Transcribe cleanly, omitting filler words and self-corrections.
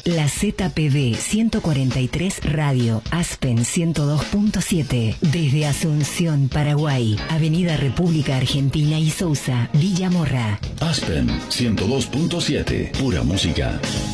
La ZPD 143 Radio, Aspen 102.7. Desde Asunción, Paraguay. Avenida República Argentina y Sousa, Villa Morra. Aspen 102.7. Pura música.